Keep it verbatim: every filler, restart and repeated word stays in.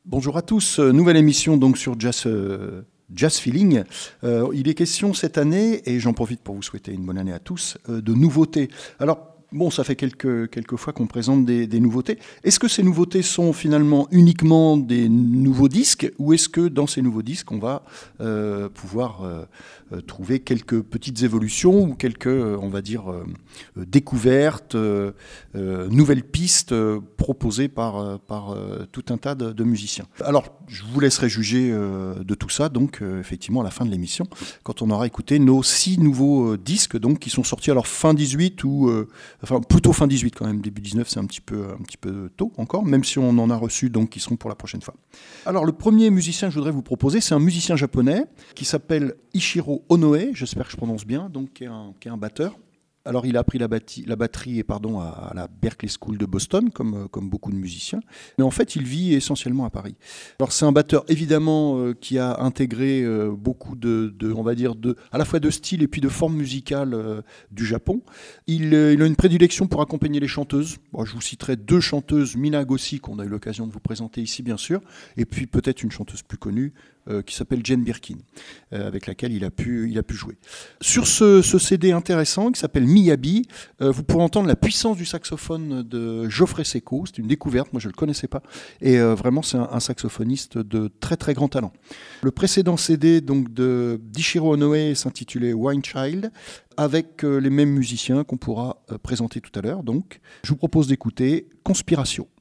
Bonjour à tous, euh, nouvelle émission donc sur Jazz, euh, Jazz Feeling. Euh, il est question cette année, et j'en profite pour vous souhaiter une bonne année à tous, euh, de nouveautés. Alors, bon, ça fait quelques, quelques fois qu'on présente des, des nouveautés. Est-ce que ces nouveautés sont finalement uniquement des nouveaux disques, ou est-ce que dans ces nouveaux disques, on va euh, pouvoir euh, euh, trouver quelques petites évolutions ou quelques, euh, on va dire, euh, euh, découvertes, euh, euh, nouvelles pistes euh, proposées par, euh, par euh, tout un tas de, de musiciens. Alors, je vous laisserai juger euh, de tout ça, donc euh, effectivement à la fin de l'émission, quand on aura écouté nos six nouveaux euh, disques, donc qui sont sortis alors fin dix-huit ou euh, enfin plutôt fin dix-huit quand même, début dix-neuf c'est un petit peu un petit peu tôt encore, même si on en a reçu donc qui seront pour la prochaine fois. Alors le premier musicien que je voudrais vous proposer, c'est un musicien japonais qui s'appelle Ichiro Onoe, j'espère que je prononce bien, donc qui est un, qui est un batteur. Alors, il a appris la, bâti, la batterie pardon, à, à la Berklee School de Boston, comme, comme beaucoup de musiciens. Mais en fait, il vit essentiellement à Paris. Alors, c'est un batteur, évidemment, euh, qui a intégré euh, beaucoup de, de, on va dire, de, à la fois de style et puis de forme musicale euh, du Japon. Il, euh, il a une prédilection pour accompagner les chanteuses. Bon, je vous citerai deux chanteuses, Mina Gossi, qu'on a eu l'occasion de vous présenter ici, bien sûr, et puis peut-être une chanteuse plus connue, euh, qui s'appelle Jane Birkin, euh, avec laquelle il a pu, il a pu jouer. Sur ce, ce C D intéressant, qui s'appelle Miyabi, euh, vous pourrez entendre la puissance du saxophone de Geoffrey Secco. C'est une découverte, moi je ne le connaissais pas. Et euh, vraiment, c'est un, un saxophoniste de très très grand talent. Le précédent C D donc, de d'Ichiro Onoe s'intitulait Wine Child, avec euh, les mêmes musiciens qu'on pourra euh, présenter tout à l'heure. Donc, je vous propose d'écouter Conspiratio.